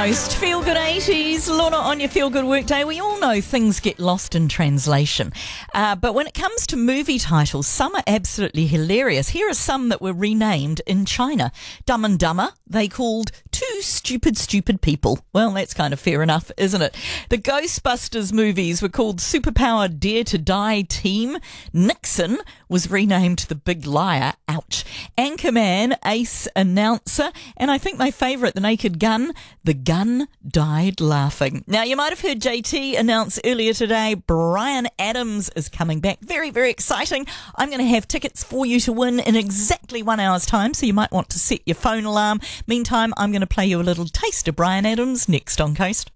Coast. Feel Good 80s. Lorna on your Feel Good Workday. We all know things get lost in translation. But when it comes to movie titles, some are absolutely hilarious. Here are some that were renamed in China. Dumb and Dumber, they called Two Stupid People. Well, that's kind of fair enough, isn't it? The Ghostbusters movies were called Superpower Dare to Die Team. Nixon was renamed The Big Liar. Ouch. Anchorman, Ace Announcer. And I think my favourite, The Naked Gun, The Gun Died Laughing. Now, you might have heard JT announce earlier today, Bryan Adams is coming back. Very, very exciting. I'm going to have tickets for you to win in exactly 1 hour's time, so you might want to set your phone alarm. Meantime, I'm going to play you a little taste of Bryan Adams next on Coast.